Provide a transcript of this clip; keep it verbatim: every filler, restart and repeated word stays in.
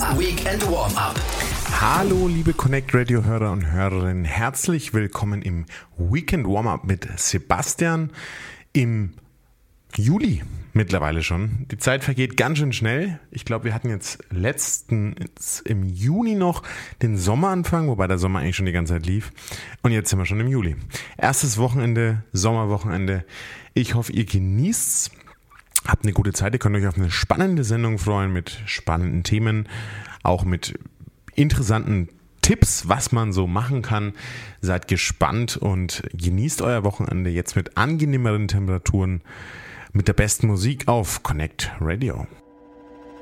Weekend Warm-Up. Hallo liebe Connect Radio Hörer und Hörerinnen, herzlich willkommen im Weekend Warm-Up mit Sebastian im Juli mittlerweile schon. Die Zeit vergeht ganz schön schnell. Ich glaube, wir hatten jetzt letzten im Juni noch den Sommeranfang, wobei der Sommer eigentlich schon die ganze Zeit lief. Und jetzt sind wir schon im Juli. Erstes Wochenende, Sommerwochenende. Ich hoffe, ihr genießt's. Habt eine gute Zeit, ihr könnt euch auf eine spannende Sendung freuen mit spannenden Themen, auch mit interessanten Tipps, was man so machen kann. Seid gespannt und genießt euer Wochenende jetzt mit angenehmeren Temperaturen, mit der besten Musik auf Connect Radio.